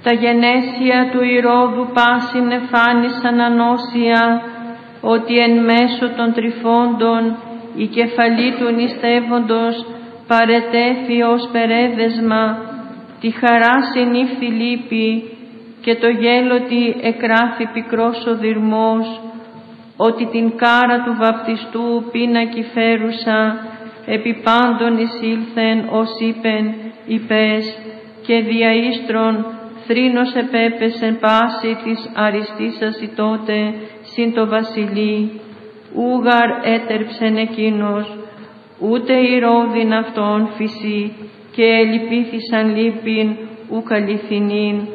Τα γενέσια του Ηρώδου πάσιν εφάνισαν ανώσια, ότι εν μέσω των τριφώντων η κεφαλή του νηστεύοντος παρετέθη ως περέδεσμα, τη χαρά συνήφθη λύπη και το γέλοτι εκράφη πικρός ο δυρμός, ότι την κάρα του βαπτιστού πίνακι φέρουσα, επί πάντων εισήλθεν ως είπεν υπές, και δια ίστρων θρήνος επέπεσεν πάση της αριστήσας τότε συν το βασιλεί, ούγαρ έτερψεν εκείνος, ούτε ηρώδην αυτόν φυσί, και ελυπήθησαν λύπην ουκ αληθινήν.